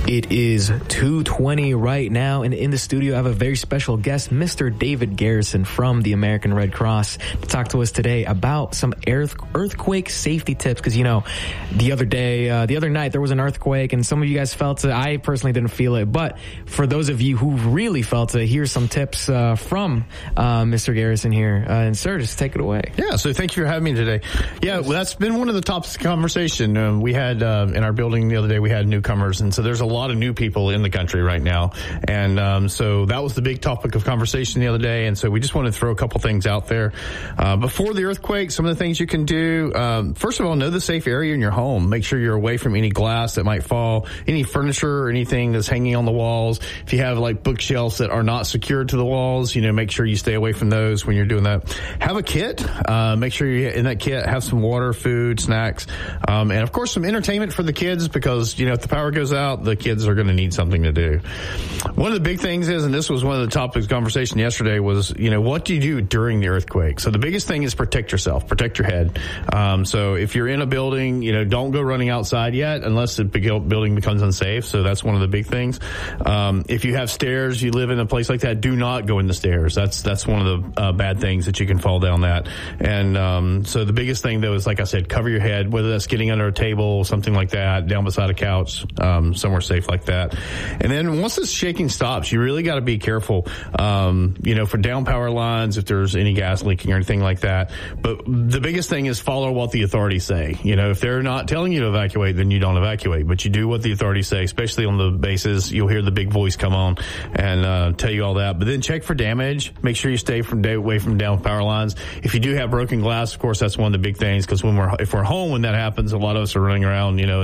It is 2:20 right now, and in the studio I have a very special guest, Mr. David Garrison from the American Red Cross, to talk to us today about some earthquake safety tips. Because, you know, the other night there was an earthquake, and some of you guys felt it. I personally didn't feel it, but for those of you who really felt it, here's some tips from Mr. Garrison here. And sir, just take it away. Yeah, so thank you for having me today. Yeah, well, that's been one of the topics of conversation. We had in our building the other day, we had newcomers, and so there's a lot of new people in the country right now. And so that was the big topic of conversation the other day, and so we just want to throw a couple things out there. Before the earthquake, some of the things you can do, first of all, know the safe area in your home. Make sure you're away from any glass that might fall, any furniture or anything that's hanging on the walls. If you have like bookshelves that are not secured to the walls, you know, make sure you stay away from those when you're doing that. Have a kit. Make sure you in that kit have some water, food, snacks, and of course some entertainment for the kids, because, you know, if the power goes out, the kids are going to need something to do. One of the big things is, and this was one of the topics of conversation yesterday, was, you know, what do you do during the earthquake? So the biggest thing is protect yourself, protect your head. So if you're in a building, you know, don't go running outside yet unless the building becomes unsafe. So that's one of the big things. If you have stairs, you live in a place like that, do not go in the stairs. That's one of the bad things that you can fall down that. And so the biggest thing, though, is, like I said, cover your head, whether that's getting under a table, something like that, down beside a couch, somewhere safe like that. And then once this shaking stops, you really got to be careful, you know, for down power lines, if there's any gas leaking or anything like that. But the biggest thing is follow what the authorities say. You know, if they're not telling you to evacuate, then you don't evacuate, but you do what the authorities say, especially on the bases. You'll hear the big voice come on and tell you all that. But then check for damage. Make sure you stay away from down power lines. If you do have broken glass, of course, that's one of the big things, because if we're home when that happens, a lot of us are running around, you know,